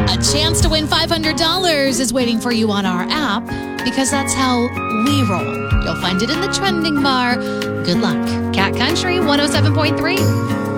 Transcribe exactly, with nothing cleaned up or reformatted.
A chance to win five hundred dollars is waiting for you on our app because that's how we roll. You'll find it in the trending bar. Good luck. Cat Country one oh seven point three.